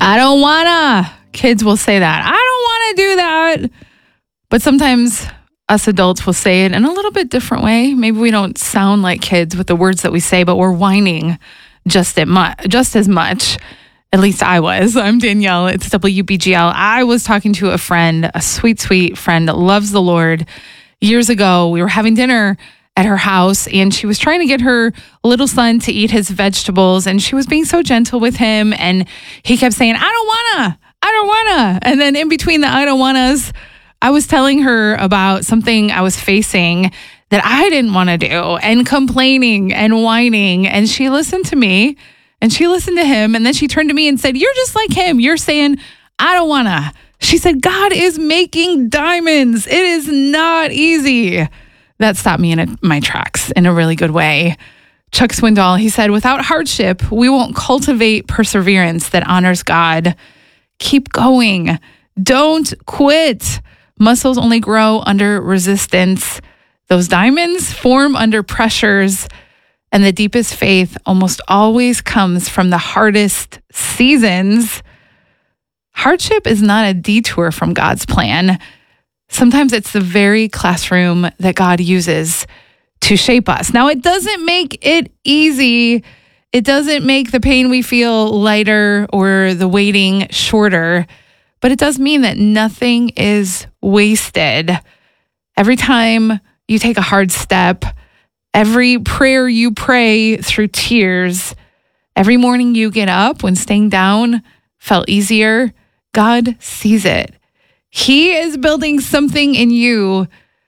I don't wanna. Kids will say that. I don't wanna do that. But sometimes us adults will say it in a little bit different way. Maybe we don't sound like kids with the words that we say, but we're whining just as much. At least I was. I'm Danielle. It's WBGL. I was talking to a friend, a sweet, sweet friend that loves the Lord. Years ago, we were having dinner at her house, and she was trying to get her little son to eat his vegetables, and she was being so gentle with him, and he kept saying, I don't wanna. And then in between the I don't wannas, I was telling her about something I was facing that I didn't want to do, and complaining and whining, and she listened to me, and she listened to him, and then she turned to me and said, you're just like him. You're saying, I don't wanna. She said, God is making diamonds. It is not easy. That stopped me in my tracks in a really good way. Chuck Swindoll, he said, without hardship, we won't cultivate perseverance that honors God. Keep going. Don't quit. Muscles only grow under resistance. Those diamonds form under pressures. And the deepest faith almost always comes from the hardest seasons. Hardship is not a detour from God's plan. Sometimes it's the very classroom that God uses to shape us. Now, it doesn't make it easy. It doesn't make the pain we feel lighter or the waiting shorter, but it does mean that nothing is wasted. Every time you take a hard step, every prayer you pray through tears, every morning you get up when staying down felt easier, God sees it. He is building something in you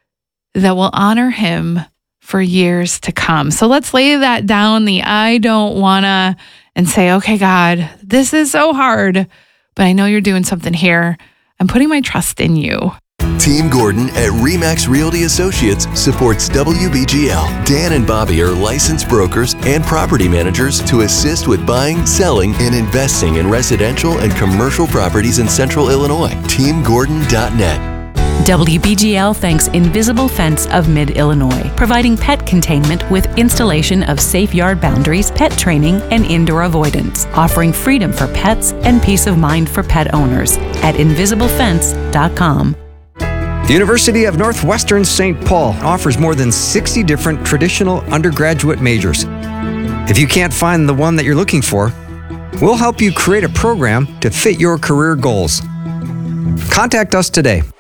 that will honor him for years to come. So let's lay that down, the I don't wanna, and say, okay, God, this is so hard, but I know you're doing something here. I'm putting my trust in you. Team Gordon at RE/MAX Realty Associates supports WBGL. Dan and Bobby are licensed brokers and property managers to assist with buying, selling, and investing in residential and commercial properties in Central Illinois. TeamGordon.net. WBGL thanks Invisible Fence of Mid-Illinois, providing pet containment with installation of safe yard boundaries, pet training, and indoor avoidance, offering freedom for pets and peace of mind for pet owners at invisiblefence.com. The University of Northwestern St. Paul offers more than 60 different traditional undergraduate majors. If you can't find the one that you're looking for, we'll help you create a program to fit your career goals. Contact us today